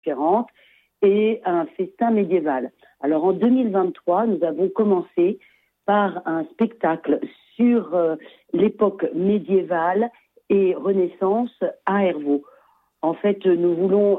différentes et un festin médiéval. Alors en 2023, nous avons commencé par un spectacle sur l'époque médiévale et Renaissance à Hervaux. En fait, nous voulons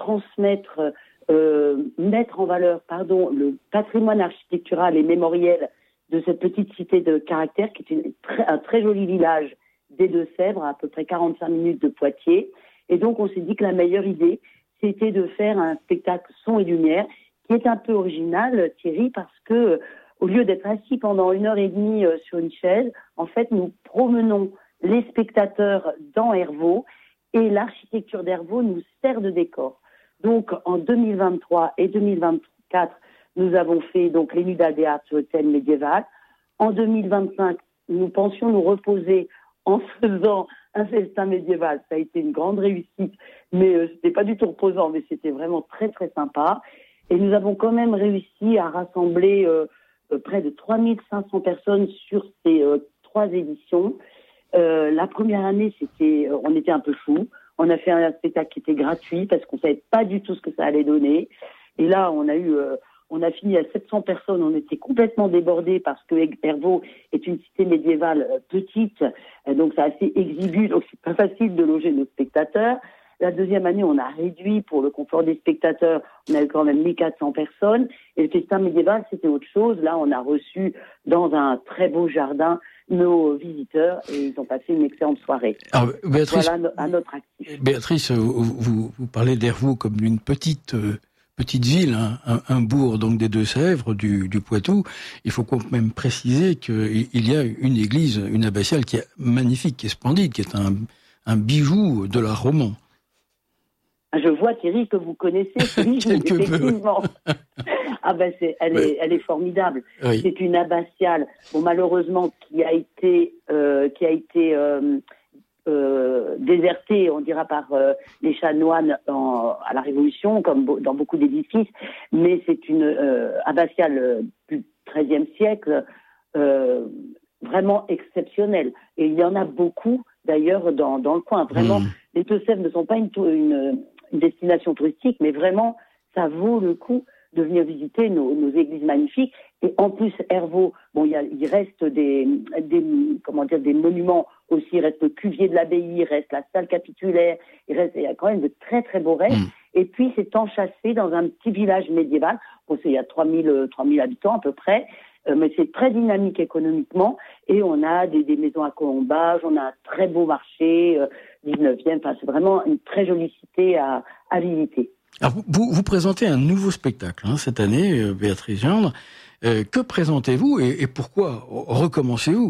mettre en valeur, le patrimoine architectural et mémoriel de cette petite cité de caractère, qui est un très joli village des Deux-Sèvres, à peu près 45 minutes de Poitiers. Et donc, on s'est dit que la meilleure idée, c'était de faire un spectacle son et lumière, qui est un peu original, Thierry, parce que au lieu d'être assis pendant 1h30 sur une chaise, en fait, nous promenons les spectateurs dans Hervaux et l'architecture d'Hervaux nous sert de décor. Donc, en 2023 et 2024, nous avons fait donc les Nuits d'Aldéate sur le thème médiéval. En 2025, nous pensions nous reposer en faisant un festin médiéval. Ça a été une grande réussite, mais c'était pas du tout reposant, mais c'était vraiment très très sympa. Et nous avons quand même réussi à rassembler près de 3500 personnes sur ces 3 éditions. La première année, on était un peu fous. On a fait un spectacle qui était gratuit parce qu'on savait pas du tout ce que ça allait donner. Et là, on a fini à 700 personnes. On était complètement débordés parce que Hervaux est une cité médiévale petite, donc c'est assez exigu, donc c'est pas facile de loger nos spectateurs. La deuxième année, on a réduit pour le confort des spectateurs. On avait quand même 1400 personnes. Et le festin médiéval, c'était autre chose. Là, on a reçu dans un très beau jardin nos visiteurs et ils ont passé une excellente soirée. Alors, Béatrice, voilà à notre actif. Béatrice, vous parlez d'Hervaux comme d'une petite ville, un bourg donc des Deux-Sèvres, du Poitou. Il faut quand même préciser qu'il y a une église, une abbatiale qui est magnifique, qui est splendide, qui est un bijou de l'art roman. Je vois, Thierry, que vous connaissez ce bijou, effectivement. Elle est formidable. Oui. C'est une abbatiale, malheureusement, qui a été désertée, on dira, par les chanoines à la Révolution, comme dans beaucoup d'édifices. Mais c'est une abbatiale du XIIIe siècle, vraiment exceptionnelle. Et il y en a beaucoup, d'ailleurs, dans le coin. Vraiment, les Deux-Sèvres ne sont pas une destination touristique, mais vraiment, ça vaut le coup de venir visiter nos églises magnifiques. Et en plus, Hervaux, il reste des monuments aussi. Il reste le cuvier de l'abbaye, il reste la salle capitulaire, il y a quand même de très, très beaux restes. Et puis, c'est enchâssé dans un petit village médiéval. Il y a 3000 habitants à peu près. Mais c'est très dynamique économiquement. Et on a des maisons à colombage, on a un très beau marché, 19e. Enfin, c'est vraiment une très jolie cité à visiter. Alors, vous présentez un nouveau spectacle cette année, Béatrice Gendre. Que présentez-vous et pourquoi recommencez-vous?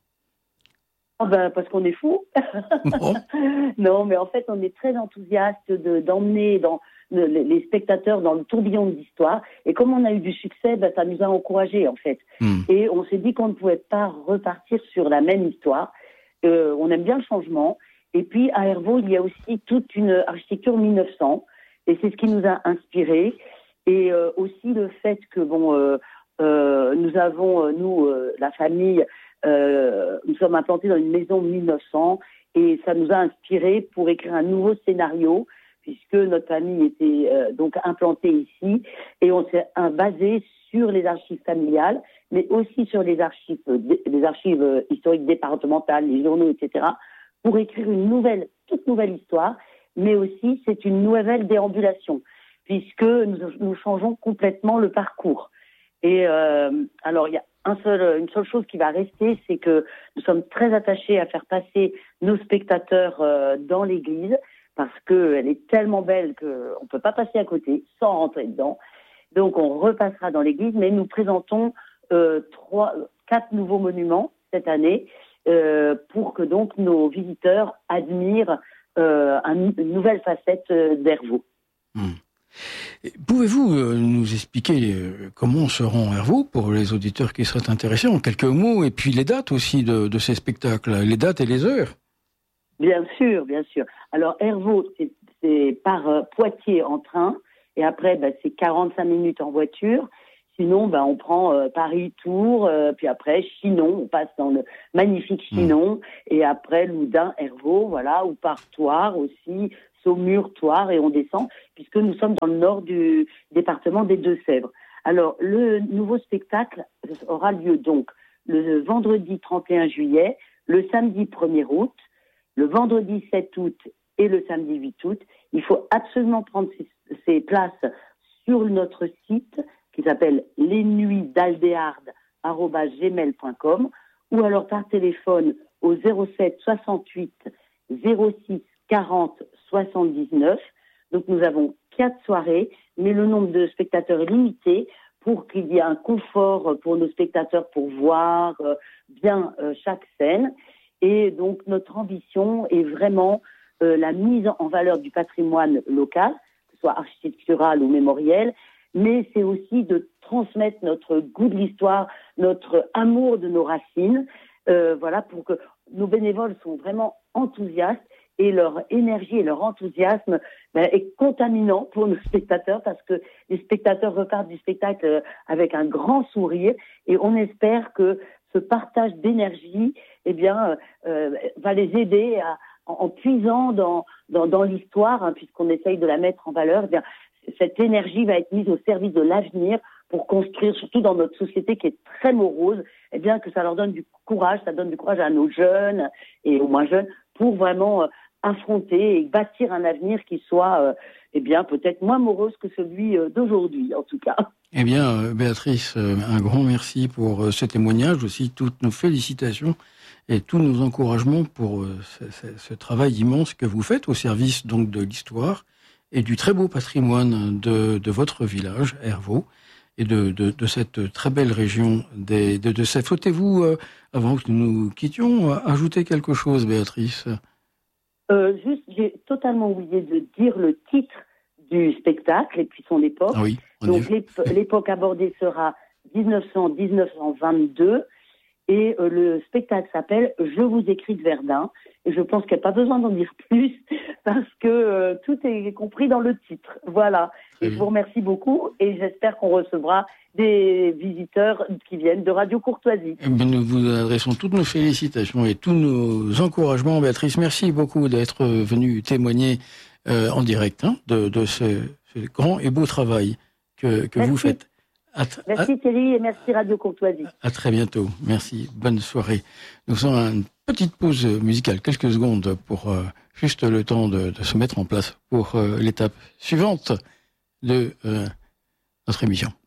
Parce qu'on est fous. Bon. Non, mais en fait, on est très enthousiaste d'emmener les spectateurs dans le tourbillon de l'histoire. Et comme on a eu du succès, ça nous a encouragés, en fait. Et on s'est dit qu'on ne pouvait pas repartir sur la même histoire. On aime bien le changement. Et puis, à Hervaux, il y a aussi toute une architecture 1900. Et c'est ce qui nous a inspirés. Et aussi le fait que, nous avons, la famille, nous sommes implantés dans une maison 1900 et ça nous a inspirés pour écrire un nouveau scénario puisque notre famille était donc implantée ici et on s'est basé sur les archives familiales mais aussi sur les archives historiques départementales, les journaux, etc. pour écrire toute nouvelle histoire, mais aussi c'est une nouvelle déambulation puisque nous changeons complètement le parcours. Et alors il y a une seule chose qui va rester, c'est que nous sommes très attachés à faire passer nos spectateurs dans l'église parce qu'elle est tellement belle qu'on ne peut pas passer à côté sans rentrer dedans. Donc on repassera dans l'église, mais nous présentons 4 nouveaux monuments cette année pour que donc nos visiteurs admirent une nouvelle facette d'Hervaux. Pouvez-vous nous expliquer comment se rend Hervaux pour les auditeurs qui seraient intéressés en quelques mots et puis les dates aussi de ces spectacles, les dates et les heures? Bien sûr, bien sûr. Alors Hervaux, c'est par Poitiers en train et après c'est 45 minutes en voiture. Sinon, on prend Paris-Tours, puis après Chinon, on passe dans le magnifique Chinon, et après Loudun, Hervaux, voilà, ou par Thouars aussi, Saumur, Thouars, et on descend, puisque nous sommes dans le nord du département des Deux-Sèvres. Alors, le nouveau spectacle aura lieu donc le vendredi 31 juillet, le samedi 1er août, le vendredi 7 août et le samedi 8 août. Il faut absolument prendre ces places sur notre site qui s'appelle lesnuitsdaldéarde@gmail.com ou alors par téléphone au 07 68 06 40 79. Donc nous avons 4 soirées, mais le nombre de spectateurs est limité pour qu'il y ait un confort pour nos spectateurs pour voir bien chaque scène. Et donc notre ambition est vraiment la mise en valeur du patrimoine local, que ce soit architectural ou mémoriel, mais c'est aussi de transmettre notre goût de l'histoire, notre amour de nos racines, voilà, pour que nos bénévoles sont vraiment enthousiastes et leur énergie et leur enthousiasme est contaminant pour nos spectateurs parce que les spectateurs repartent du spectacle avec un grand sourire et on espère que ce partage d'énergie, va les aider en puisant dans l'histoire, hein, puisqu'on essaye de la mettre en valeur. Cette énergie va être mise au service de l'avenir pour construire, surtout dans notre société qui est très morose, que ça leur donne du courage, ça donne du courage à nos jeunes et aux moins jeunes pour vraiment affronter et bâtir un avenir qui soit, peut-être moins morose que celui d'aujourd'hui, en tout cas. Eh bien, Béatrice, un grand merci pour ce témoignage, aussi toutes nos félicitations et tous nos encouragements pour ce travail immense que vous faites au service donc de l'histoire et du très beau patrimoine de votre village, Hervaux, et de cette très belle région des Deux-Sèvres. Souhaitez-vous, avant que nous quittions, ajouter quelque chose, Béatrice ? Juste, j'ai totalement oublié de dire le titre du spectacle et puis son époque. Ah oui, donc l'époque abordée sera 1900-1922 et le spectacle s'appelle « Je vous écris de Verdun ». Et je pense qu'il n'y a pas besoin d'en dire plus parce que tout est compris dans le titre. Voilà. Et je vous remercie beaucoup et j'espère qu'on recevra des visiteurs qui viennent de Radio Courtoisie. Nous vous adressons toutes nos félicitations et tous nos encouragements. Béatrice, merci beaucoup d'être venue témoigner en direct de ce grand et beau travail que vous faites. Merci Thierry et merci Radio Courtoisie. À très bientôt. Merci. Bonne soirée. Nous sommes à une petite pause musicale, quelques secondes pour juste le temps de se mettre en place pour l'étape suivante de notre émission.